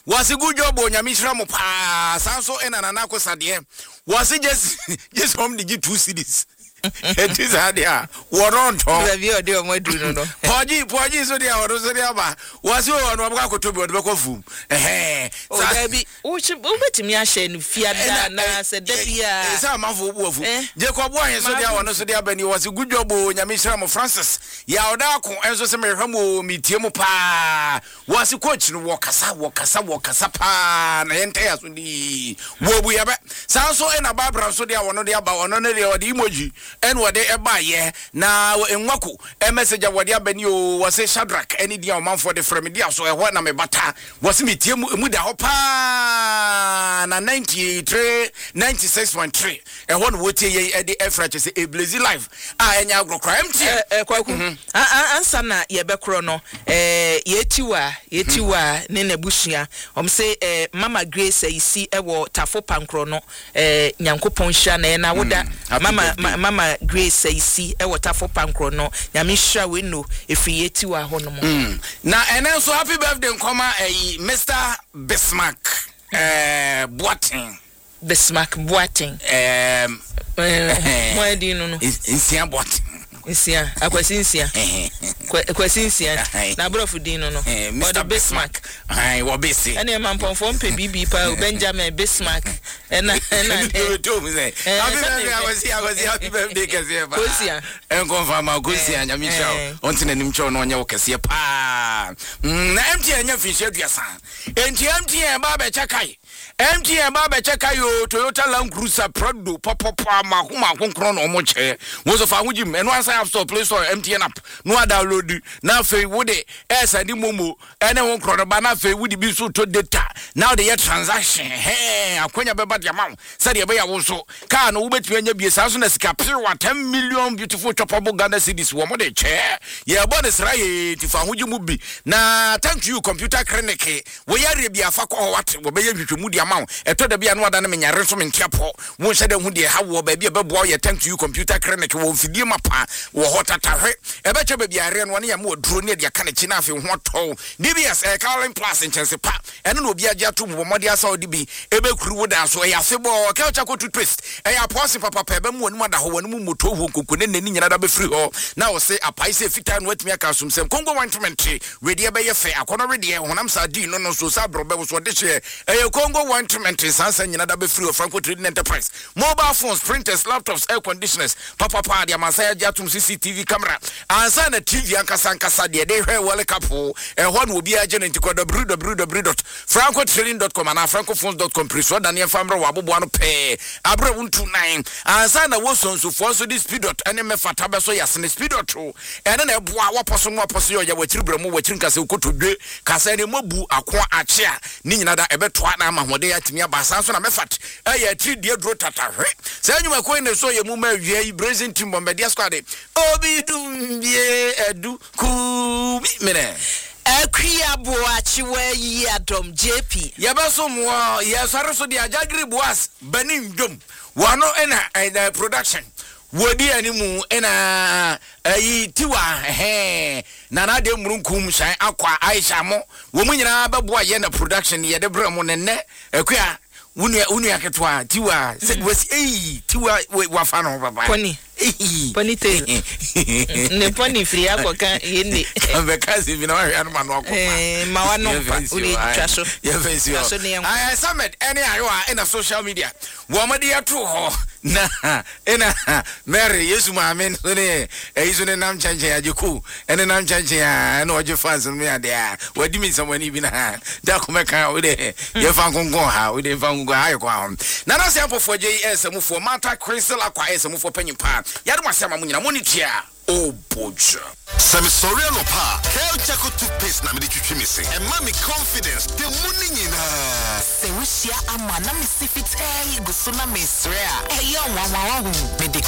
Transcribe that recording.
Was a good job on Yamishra Mopa, Sanso and Anako Sadia. Was it just home to get 2 cities? It is idea. What on top? Poji, so they are Rosariaba. Was you on Wabako to Bokofu? Eh, so there be Miashen, Fiadana, said, some of Jacob Boy, so they are on Sodiabani was a good job on Yamishra Francis. Yaudako, and so some Ramo, Mitiomopa. Was a coach in Wakasa, and entire Sundi. Wo we have Sanso and a Barbara, so they are one of the about another emoji. And what they buy, yeah. Now in Waku, a message of what Yabenio was a Shadrach, any dear man for the Fremedia, so I want a bata was me Muda Hopa 96.3, and one would say at the F. a blazy life. I and Yago crime. Ansana Yabekrono, Yetua, Nene Bushia, say Mama Grace, you see a tafo pancrono, Yanko Ponshan, and I would Mama Grace say see e water for pancrono Yamisha we know if we yetua honomo now and also happy birthday comma Mr. Bismarck Boating why do you know Insia Boating Insia Aquasinsia na brofu dino no Mr. Bismarck I wa busy and a man from BB pa Benjamin Bismarck and you told me say I was happy birthday Kasia and confirm Kasia Yamisha ontin nimcho no nya Kasia pa na MTN nya fish aduasa MTN ba be chakai MTN ba be chakai yo Toyota Land Cruiser Prado papa mahuma konkro no mo che wo so fa wujim eno ansa app store play store MTN app no download na fe wode send momo ene won kro ba na fe wudi bi so to data now the transaction akonya beba dia ma said ye be ya wo so car no wobetumi anya bi sa so na sika pere 10 million beautiful chopable Ghana cedis wo mo de che ye bonus ra ye ti fa hoji mu bi na thank you computer clinic we yare bi afa ko wat wo be ye hwehwemu dia ma eto da bia no ada na menyare so mentiapo wo hye de hu de ha wo ba bia bebo ye thank you computer clinic wo fidie mapa wo hotata hwe ebe che ba bia are no ne ya mo duro ne dia kana chi na afi ho to DBS Carolyn Plus nchese pa ene no obi agya to mo mode asa odi ebe kuru wo da so ya sebo ka cha ko toothpaste ya pose papa pa ebe mo ni da ho wonu moto ho kokone nani nyina da be free ho na wo se apai se fita no atimi aka sumsem Congo ointment ready ebe ye fe akono ready honam sa di no so sa brobe wo so de che Congo ointment sansa nyina da be free ho Franco Trading Enterprise mobile phones printers laptops air conditioners papa dia masaya jatum CCTV camera ansa na TV ankasa de hwe wole kapo ho no obi agye nti ko www.francotrading.com and francophones.com preso Daniel Famra wabobo ano pe abra 129 ansa na wo sonso fo so this speed dot ene me fata be so yasne speed dot ene na eboa waposo yo ya wachiri bramo wachiri nkase ukotodwe kasa ne mabu akwa ache a ni nyina da ebetoa na amahode ya timi abasa so na mefat ya 3 die dro tatahwe sa nyuma ko ne so ye mu ma wie Brazil team bombardier squad obi dumbie edu ku mene Akuya boachi we yi adom JP yabaso mo ya sare so dia jagri boas banim dom wano ena production wodi animu ena ayi tiwa nana de murunkum shan akwa Aisha mo wo munyina beboa ye na production ye de bramo nenne akuya unu aketwa tiwa was tiwa wa fano baba Pony tail. Ne pony free akoka yende. Because if you know I man wako. Mawano uli chaso. I summit any in a social media. Wamadi atu ho na ena Mary Yesu mamen sone izune nam chanje ajiku ene nam chanje no oje fans me there. Wadi me someone even ha. Da komeka we de ye fan gongon ha we de fan gongon ha kwa. Na na se afofo JS mu fo mata crystal akwa ese mu fo panyimpa. Yadu masema munyina monitia oh boja Semi sorry no pa Kelchako toothpaste na me twitwi me se e ma me confidence the money nyina se wushia ama na me sifit guso na me srea e yo nwa me de